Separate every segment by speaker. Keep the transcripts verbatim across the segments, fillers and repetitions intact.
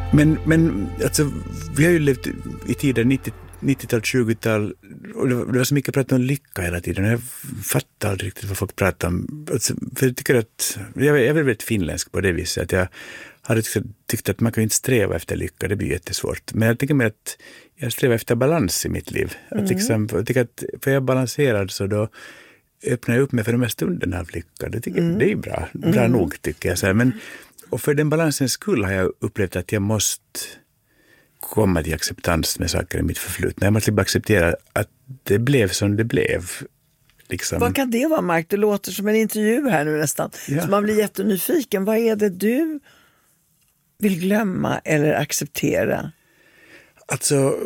Speaker 1: Men, men alltså, vi har ju levt i tiden nittio, nittiotal, tjugotal och det var, det var så mycket prat om lycka hela tiden. Jag fattar aldrig riktigt vad folk pratar om. Alltså, för jag tycker att, jag, jag är väldigt finländsk på det viset att jag hade tyckt att man kan inte sträva efter lycka, det blir jättesvårt. Men jag tycker mer att jag strävar efter balans i mitt liv. Mm. Att liksom, jag tycker att för jag är balanserad så då öppnar jag upp mig för de här stunderna av lycka. Det, tycker, mm. det är bra, bra mm. nog tycker jag. Så här. Men, och för den balansens skull har jag upplevt att jag måste komma till acceptans med saker i mitt förflutna. Jag måste bara acceptera att det blev som det blev. Liksom.
Speaker 2: Vad kan det vara, Mark? Det låter som en intervju här nu nästan. Ja. Så man blir jättenyfiken. Vad är det du vill glömma eller acceptera?
Speaker 1: Alltså...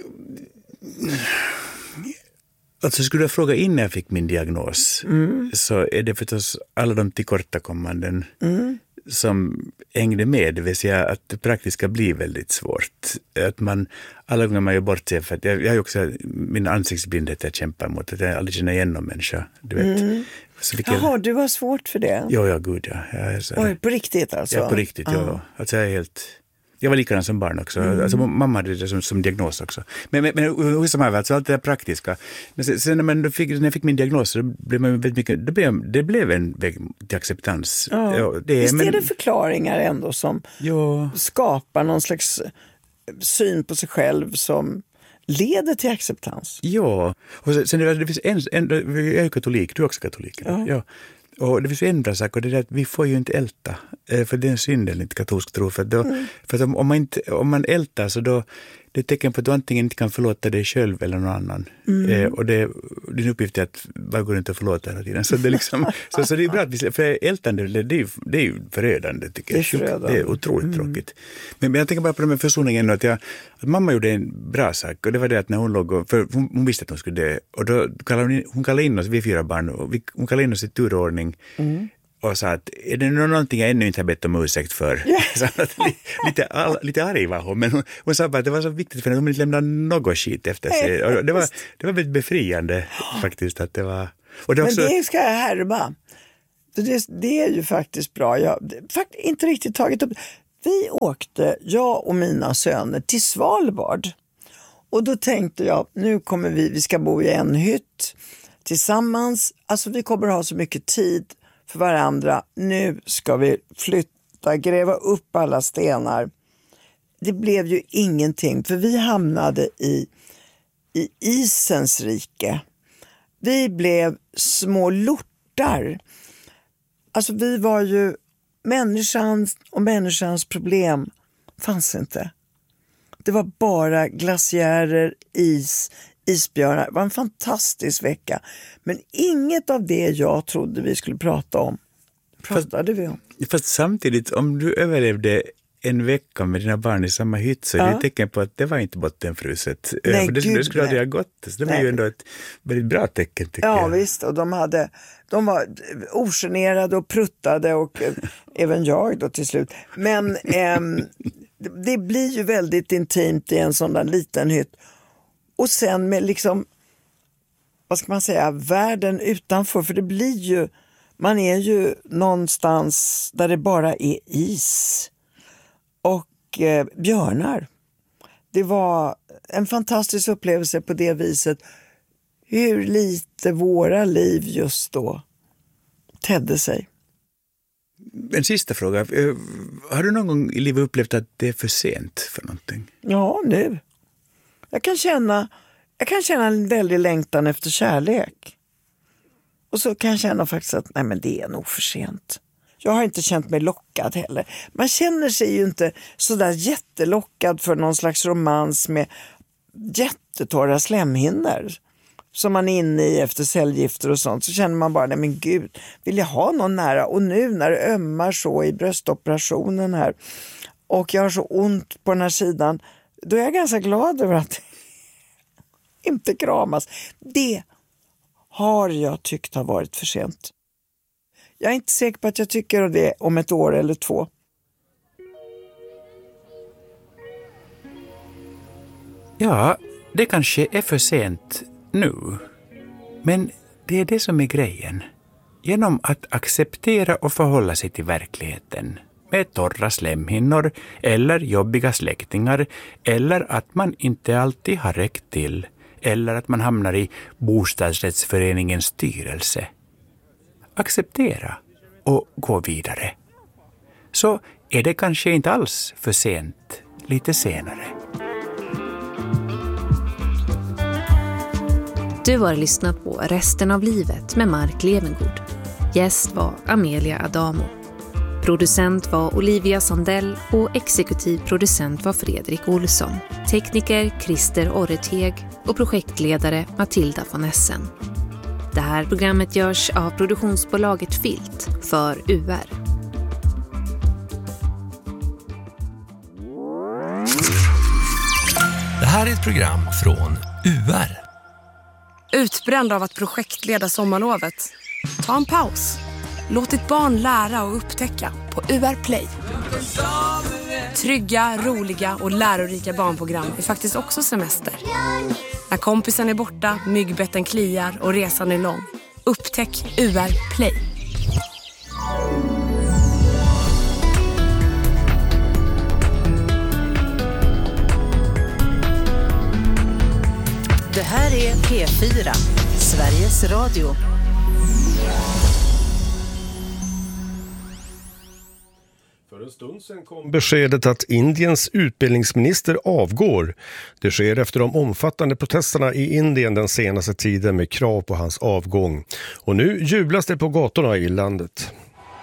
Speaker 1: Alltså skulle jag fråga innan jag fick min diagnos mm. så är det förstås alla de tillkortakommanden mm. som hängde med, det vill säga att det praktiska blir väldigt svårt. Att man, alla gånger man gör bort sig, för att jag, jag har ju också min ansiktsblindhet jag kämpar mot, att jag aldrig känner igen någon människa, du vet. Mm.
Speaker 2: Så Jaha, jag, du har svårt för det?
Speaker 1: Ja, ja, gud ja. Jag är så,
Speaker 2: Oj, på riktigt alltså?
Speaker 1: Ja, på riktigt, ah. ja. Alltså jag är helt... Jag var likadant som barn också. Mm. Alltså, mamma hade det som, som diagnos också. Men, men, men hur som helst, alltså, allt det där praktiska. Men sen, sen när, fick, när jag fick min diagnos så blev man väldigt mycket, det blev, det blev en väg till acceptans.
Speaker 2: Ja.
Speaker 1: Ja, det,
Speaker 2: Visst
Speaker 1: men,
Speaker 2: är det förklaringar ändå som ja. skapar någon slags syn på sig själv som leder till acceptans?
Speaker 1: Ja, och sen, sen det, det finns en, en, jag är katolik, du är också katolik. Ja. Ja. Och det finns en bra sak och det är att vi får ju inte älta. För det är en synd enligt katolsk tro. För, då, mm. för att om, om, man inte, om man ältar så då det är ett tecken på att du antingen inte kan förlåta dig själv eller någon annan. Mm. Eh, och det, din uppgift är att bara gå runt och förlåta hela tiden. Så det är, liksom, så, så det är bra att vi, för ältande det, det, är, det är ju förödande tycker jag. Det är, förödande. Det är otroligt mm. tråkigt. Men, men jag tänker bara på den här försoningen att, jag, att mamma gjorde en bra sak och det var det att när hon låg och, för hon, hon visste att hon skulle dö och då kallade hon, hon kallade in oss, vi fyra barn och vi, hon kallade in oss i turordning mm. och sa att är det någonting jag ännu inte har bett om ursäkt för? Yeah. Så att, lite, all, lite arg var hon, men hon, hon sa bara att det var så viktigt för att hon inte lämnade något skit efter sig. Och det, var, det var väldigt befriande faktiskt. Att det var, och det
Speaker 2: men
Speaker 1: också,
Speaker 2: det ska jag härma. Det, det är ju faktiskt bra. Jag har inte riktigt tagit upp. Vi åkte, jag och mina söner, till Svalbard. Och då tänkte jag, nu kommer vi, vi ska bo i en hytt tillsammans. Alltså vi kommer ha så mycket tid för varandra. Nu ska vi flytta, gräva upp alla stenar. Det blev ju ingenting, för vi hamnade i, i isens rike. Vi blev små lortar. Alltså vi var ju, människans och människans problem fanns inte. Det var bara glaciärer, is, isbjörnar. Det var en fantastisk vecka. Men inget av det jag trodde vi skulle prata om pratade
Speaker 1: fast,
Speaker 2: vi om.
Speaker 1: Fast samtidigt, om du överlevde en vecka med dina barn i samma hytt så är det ja. ett tecken på att det var inte bottenfruset.
Speaker 2: Nej,
Speaker 1: för det,
Speaker 2: gud,
Speaker 1: det skulle aldrig ha gått. Så det var nej. ju ändå ett väldigt bra tecken tycker
Speaker 2: ja,
Speaker 1: jag.
Speaker 2: Ja visst, och de, hade, de var ogenerade och pruttade och även jag då till slut. Men ehm, det blir ju väldigt intimt i en sån där liten hytt. Och sen med liksom, vad ska man säga, världen utanför. För det blir ju, man är ju någonstans där det bara är is och eh, björnar. Det var en fantastisk upplevelse på det viset. Hur lite våra liv just då tedde sig.
Speaker 1: En sista fråga. Har du någon gång i livet upplevt att det är för sent för någonting?
Speaker 2: Ja, nu. Jag kan känna, jag kan känna en väldig längtan efter kärlek. Och så kan jag känna faktiskt att nej men det är nog för sent. Jag har inte känt mig lockad heller. Man känner sig ju inte så där jättelockad för någon slags romans med jättetorra slemhinnor som man är inne i efter cellgifter och sånt. Så känner man bara, nej men gud, vill jag ha någon nära? Och nu när det ömmar så i bröstoperationen här och jag har så ont på den här sidan, då är jag ganska glad över att inte kramas. Det har jag tyckt har varit för sent. Jag är inte säker på att jag tycker det om ett år eller två.
Speaker 1: Ja, det kanske är för sent nu. Men det är det som är grejen. Genom att acceptera och förhålla sig till verkligheten med torra slemhinnor eller jobbiga släktingar eller att man inte alltid har räckt till eller att man hamnar i bostadsrättsföreningens styrelse. Acceptera och gå vidare. Så är det kanske inte alls för sent lite senare.
Speaker 3: Du har lyssnat på Resten av livet med Mark Levengood. Gäst var Amelia Adamo. Producent var Olivia Sandell och exekutiv producent var Fredrik Olsson. Tekniker Christer Orreteg och projektledare Matilda von Essen. Det här programmet görs av produktionsbolaget Filt för U R.
Speaker 4: Det här är ett program från U R.
Speaker 5: Utbränd av att projektleda sommarlovet? Ta en paus. Låt ditt barn lära och upptäcka på U R Play. Trygga, roliga och lärorika barnprogram är faktiskt också semester. När kompisen är borta, myggbetten kliar och resan är lång. Upptäck U R Play.
Speaker 6: Det här är P fyra, Sveriges Radio.
Speaker 7: För en stund sedan kom beskedet att Indiens utbildningsminister avgår. Det sker efter de omfattande protesterna i Indien den senaste tiden med krav på hans avgång. Och nu jublas det på gatorna i landet.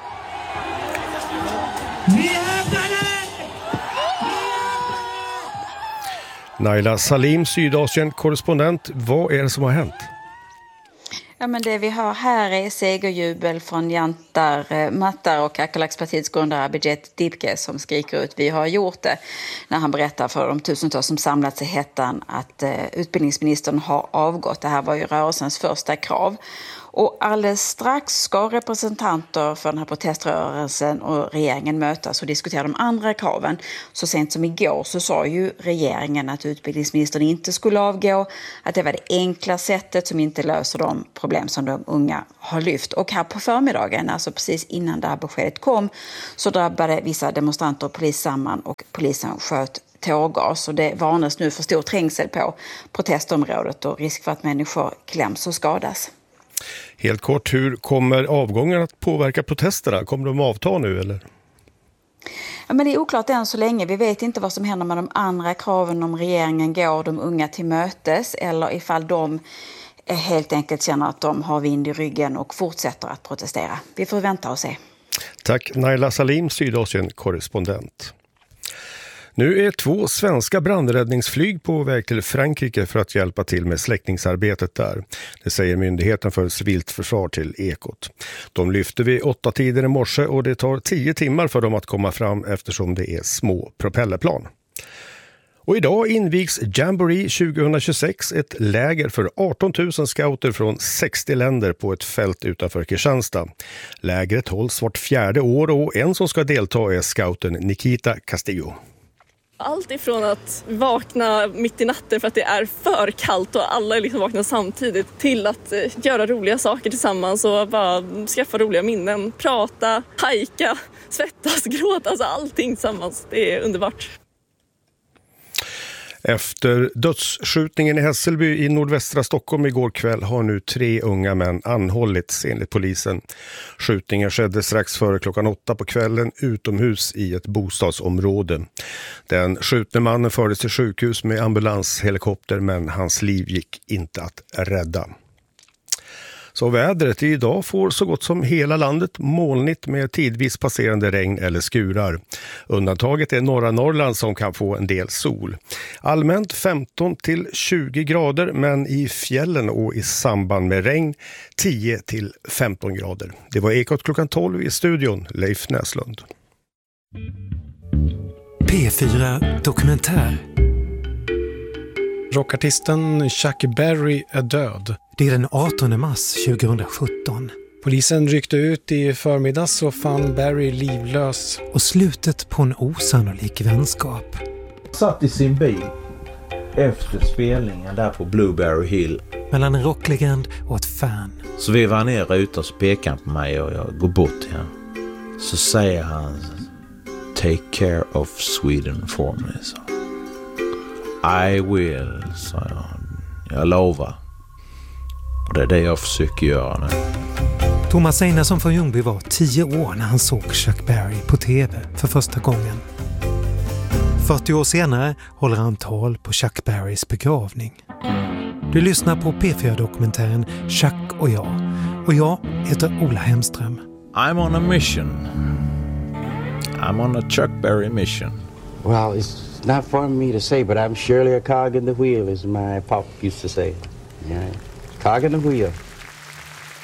Speaker 7: Naila Salim, Sydasien-korrespondent. Vad är det som har hänt?
Speaker 8: Ja, men det vi har här är segerjubel från Jantar Mattar och Akalaxpartiets grundare Abhijit Dibke som skriker ut vi har gjort det när han berättar för de tusentals som samlats i hettan att eh, utbildningsministern har avgått. Det här var ju rörelsens första krav. Och alldeles strax ska representanter för den här proteströrelsen och regeringen mötas och diskutera de andra kraven. Så sent som igår så sa ju regeringen att utbildningsministern inte skulle avgå, att det var det enkla sättet som inte löser de problem som de unga har lyft. Och här på förmiddagen, alltså precis innan det här beskedet kom, så drabbade vissa demonstranter och polis samman och polisen sköt tårgas. Och det varnas nu för stor trängsel på protestområdet och risk för att människor kläms och skadas.
Speaker 7: Helt kort, hur kommer avgången att påverka protesterna? Kommer de avta nu eller?
Speaker 8: Ja, men det är oklart än så länge. Vi vet inte vad som händer med de andra kraven om regeringen går de unga till mötes eller ifall de helt enkelt känner att de har vind i ryggen och fortsätter att protestera. Vi får vänta och se.
Speaker 7: Tack Naila Salim, Sydasien-korrespondent. Nu är två svenska brandräddningsflyg på väg till Frankrike för att hjälpa till med släckningsarbetet där. Det säger Myndigheten för civilt försvar till Ekot. De lyfter vid åtta tider i morse och det tar tio timmar för dem att komma fram eftersom det är små propellerplan. Och idag invigs Jamboree tjugohundratjugosex, ett läger för arton tusen scouter från sextio länder på ett fält utanför Kristianstad. Lägret hålls vart fjärde år och en som ska delta är scouten Nikita Castillo.
Speaker 9: Allt ifrån att vakna mitt i natten för att det är för kallt och alla liksom vaknar samtidigt till att göra roliga saker tillsammans och bara skaffa roliga minnen. Prata, hajka, svettas, gråta, alltså allting tillsammans. Det är underbart.
Speaker 7: Efter dödsskjutningen i Hässelby i nordvästra Stockholm igår kväll har nu tre unga män anhållits enligt polisen. Skjutningen skedde strax före klockan åtta på kvällen utomhus i ett bostadsområde. Den skjutne mannen fördes till sjukhus med ambulanshelikopter men hans liv gick inte att rädda. Så vädret idag får så gott som hela landet molnigt med tidvis passerande regn eller skurar. Undantaget är norra Norrland som kan få en del sol. Allmänt femton till tjugo grader men i fjällen och i samband med regn tio till femton grader. Det var Ekot klockan tolv i studion, Leif Näslund.
Speaker 10: P fyra Dokumentär. Rockartisten Chuck Berry är död. Det är den artonde mars tjugohundrasjutton. Polisen ryckte ut i förmiddags och fann Berry livlös. Och slutet på en osannolik vänskap.
Speaker 11: Satt i sin bil efter spelningen där på Blueberry Hill.
Speaker 10: Mellan en rocklegend och ett fan.
Speaker 11: Så vi var ner ute och så pekade han på mig och jag går bort till honom. Så säger han, take care of Sweden for me. Så. I will, sa jag. Jag lovar. Och det är det jag försöker göra nu.
Speaker 10: Thomas Einarsson från Ljungby var tio år när han såg Chuck Berry på tv för första gången. fyrtio år senare håller han tal på Chuck Berrys begravning. Du lyssnar på P fyra-dokumentären Chuck och jag. Och jag heter Ola Hemström.
Speaker 11: I'm on a mission. I'm on a Chuck Berry mission.
Speaker 12: Well, it's not for me to say, but I'm surely a cog in the wheel, as my pop used to say. Yeah, cog in the wheel.